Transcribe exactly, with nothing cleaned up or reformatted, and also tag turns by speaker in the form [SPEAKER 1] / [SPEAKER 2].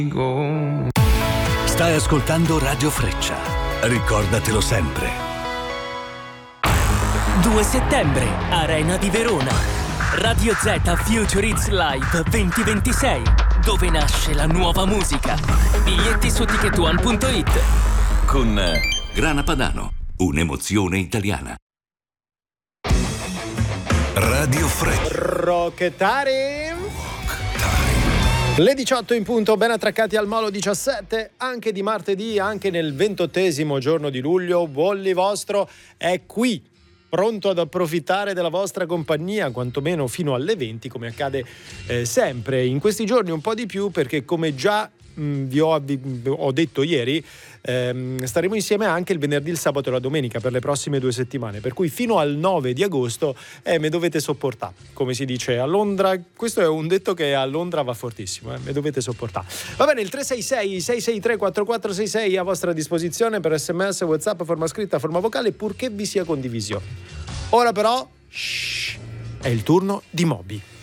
[SPEAKER 1] Stai ascoltando Radio Freccia. Ricordatelo sempre.
[SPEAKER 2] due settembre, Arena di Verona. Radio Z Future Hits Live duemilaventisei, dove nasce la nuova musica. Biglietti su ticket one punto it.
[SPEAKER 1] Con Grana Padano, un'emozione italiana. Radio Freccia.
[SPEAKER 3] Rocketari. Le diciotto in punto, ben attraccati al Molo diciassette, anche di martedì, anche nel ventottesimo giorno di luglio. Bolli vostro è qui, pronto ad approfittare della vostra compagnia, quantomeno fino alle venti, come accade eh, sempre. In questi giorni un po' di più, perché come già mh, vi ho, vi, ho detto ieri, ehm, staremo insieme anche il venerdì, il sabato e la domenica per le prossime due settimane, per cui fino al nove di agosto eh, me dovete sopportare, come si dice a Londra. Questo è un detto che a Londra va fortissimo, eh, me dovete sopportare. Va bene, il tre sei sei sei sei tre quattro quattro sei sei a vostra disposizione per sms, WhatsApp, forma scritta, forma vocale, purché vi sia condivisione. Ora però shh, è il turno di Moby.